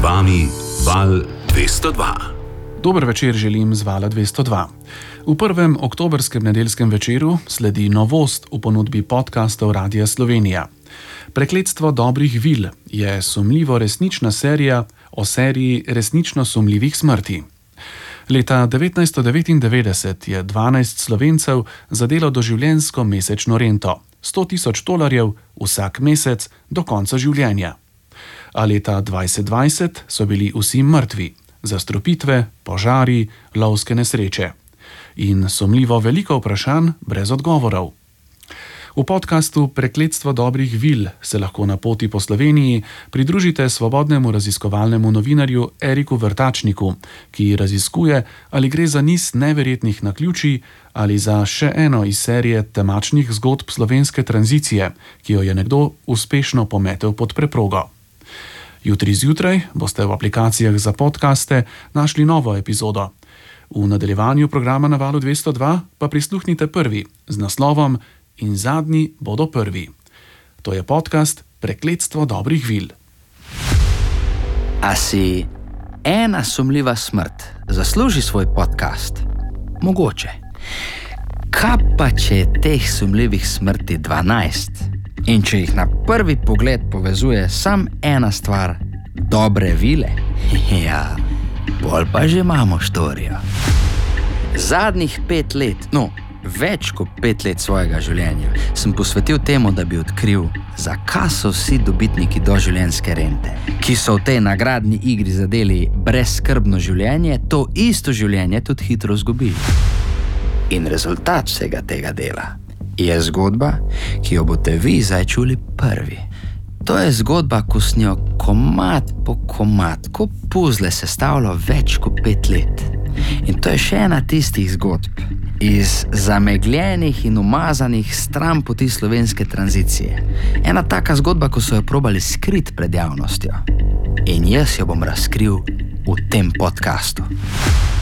vami Val 202. Dober večer želim z Vala 202. V prvem oktobrskem nedeljskem večeru sledi novost v ponudbi podcastov Radia Slovenija. Prekletstvo dobrih vil je sumljivo resnična serija o seriji resnično sumljivih smrti. Leta 1999 je 12 Slovencev zadelo doživljenjsko mesečno rento, $100,000 vsak mesec do konca življenja. A leta 2020 so bili vsi mrtvi, zastrupitve, požari, lovske nesreče. In sumljivo veliko vprašanj brez odgovorov. V podkastu Prekletstvo dobrih vil se lahko na poti po Sloveniji pridružite svobodnemu raziskovalnemu novinarju Eriku Vrtačniku, ki raziskuje, ali gre za niz neverjetnih naključij ali za še eno iz serije temačnih zgodb slovenske tranzicije, ki jo je nekdo uspešno pometel pod preprogo. Jutri zjutraj boste v aplikacijah za podcaste našli novo epizodo. V nadaljevanju programa na Valu 202 pa prisluhnite prvi z naslovom In zadnji bodo prvi. To je podcast Prekletstvo dobrih vil. A si ena sumljiva smrt zasluži svoj podcast? Mogoče. Kaj pa, če je teh sumljivih smrti 12? In če jih na prvi pogled povezuje sam ena stvar, dobre vile? Ja, bolj pa že imamo štorijo. Zadnjih 5 let, več kot 5 let svojega življenja sem posvetil temu, da bi odkril, zakaj so vsi dobitniki doživljenjske rente, ki so v tej nagradni igri zadeli brezskrbno življenje, to isto življenje tudi hitro izgubili. In rezultat vsega tega dela je zgodba, ki jo boste vi zdaj čuli prvi. To je zgodba, ko sem jo komad po komad, ko puzle sestavlja več kot 5 let. In to je še ena tistih zgodb iz zamegljenih in umazanih stran poti slovenske tranzicije. Ena taka zgodba, ko so jo probali skriti pred javnostjo. In jaz jo bom razkril v tem podcastu.